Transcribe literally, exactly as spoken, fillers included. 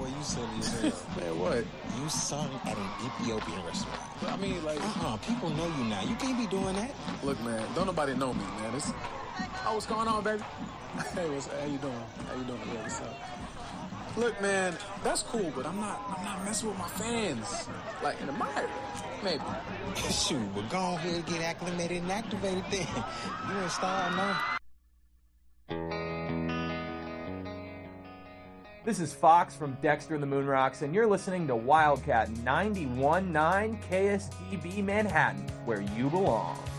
boy, you silly as hell. Man, what? You sung at an Ethiopian restaurant. I mean, like... Uh-uh, people know you now. You can't be doing that. Look, man, don't nobody know me, man. It's... Oh, what's going on, baby? Hey, what's... How you doing? How you doing? Yeah, what's up? Look, man, that's cool, but I'm not I'm not messing with my fans. Like, in the Myra, maybe. Shoot, but go ahead and get acclimated and activated then. You ain't star, no. This is Fox from Dexter and the Moonrocks, and you're listening to Wildcat ninety-one point nine K S D B Manhattan, where you belong.